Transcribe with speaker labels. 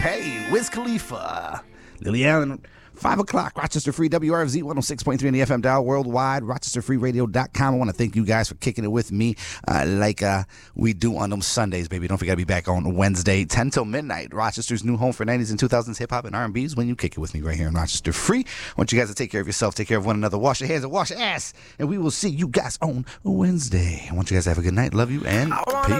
Speaker 1: Pay, Wiz Khalifa, Lily Allen. 5 o'clock, Rochester Free, WRFZ 106.3 in the FM dial worldwide, RochesterFreeRadio.com. I want to thank you guys for kicking it with me like we do on them Sundays, baby. Don't forget to be back on Wednesday, 10 till midnight. Rochester's new home for 90s and 2000s hip-hop and R&B's when you kick it with me right here in Rochester Free. I want you guys to take care of yourself, take care of one another, wash your hands and wash your ass, and we will see you guys on Wednesday. I want you guys to have a good night. Love you, and peace.